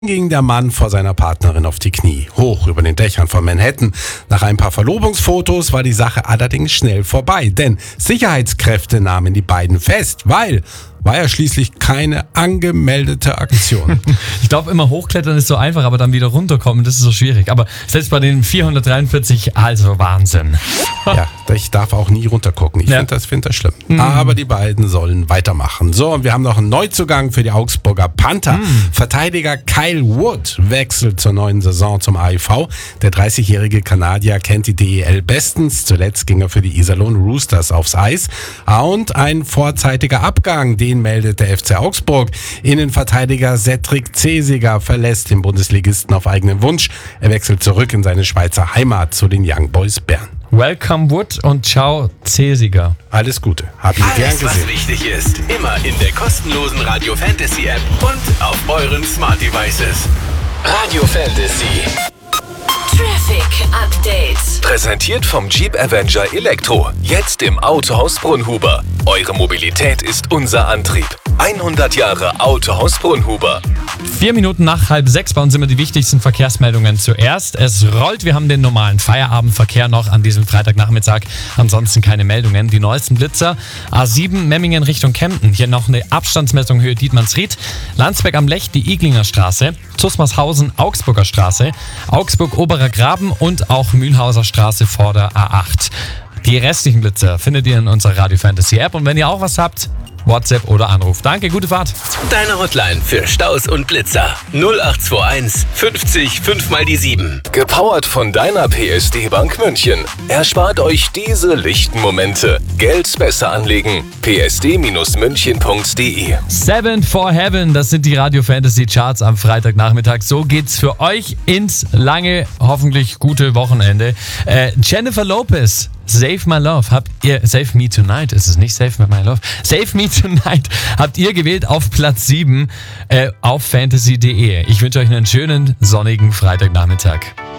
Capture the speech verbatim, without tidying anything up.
ging der Mann vor seiner Partnerin auf die Knie, hoch über den Dächern von Manhattan. Nach ein paar Verlobungsfotos war die Sache allerdings schnell vorbei, denn Sicherheitskräfte nahmen die beiden fest, weil war ja schließlich keine angemeldete Aktion. Ich glaube, immer hochklettern ist so einfach, aber dann wieder runterkommen, das ist so schwierig. Aber selbst bei den vierhundertdreiundvierzig, also Wahnsinn. Ja, ich darf auch nie runtergucken. Ich Ja. finde das, find das schlimm. Mhm. Aber die beiden sollen weitermachen. So, und wir haben noch einen Neuzugang für die Augsburger Panther. Mhm. Verteidiger Kyle Wood wechselt zur neuen Saison zum A I V. Der dreißigjährige Kanadier kennt die D E L bestens. Zuletzt ging er für die Iserlohn Roosters aufs Eis. Und ein vorzeitiger Abgang, den meldet der F C Augsburg. Innenverteidiger Cedric Cesiger verlässt den Bundesligisten auf eigenen Wunsch. Er wechselt zurück in seine Schweizer Heimat zu den Young Boys Bern. Welcome Wood und ciao Cesiger. Alles Gute. Hab ihn gern Alles, was gesehen. wichtig ist, immer in der kostenlosen Radio Fantasy App und auf euren Smart Devices. Radio Fantasy. Traffic Update. Präsentiert vom Jeep Avenger Elektro. Jetzt im Autohaus Brunhuber. Eure Mobilität ist unser Antrieb. hundert Jahre Autohaus Brunhuber. Vier Minuten nach halb sechs bei uns immer die wichtigsten Verkehrsmeldungen zuerst. Es rollt, wir haben den normalen Feierabendverkehr noch an diesem Freitagnachmittag. Ansonsten keine Meldungen. Die neuesten Blitzer. A sieben Memmingen Richtung Kempten. Hier noch eine Abstandsmessung Höhe Dietmannsried. Landsberg am Lech, die Iglinger Straße. Zusmarshausen, Augsburger Straße. Augsburg Oberer Graben und auch Mühlhauser Straße vor der A acht. Die restlichen Blitzer findet ihr in unserer Radio Fantasy App. Und wenn ihr auch was habt, WhatsApp oder Anruf. Danke, gute Fahrt. Deine Hotline für Staus und Blitzer. null acht zwei eins fünfzig fünf mal die sieben. Gepowert von deiner P S D Bank München. Erspart euch diese lichten Momente. Geld besser anlegen. p s d münchen punkt d e. Seven for Heaven, das sind die Radio Fantasy Charts am Freitagnachmittag. So geht's für euch ins lange, hoffentlich gute Wochenende. Äh, Jennifer Lopez, Save My Love, habt ihr, Save Me Tonight, ist es nicht Save My Love? Save Me Tonight habt ihr gewählt auf Platz sieben äh, auf fantasy punkt de. Ich wünsche euch einen schönen, sonnigen Freitagnachmittag.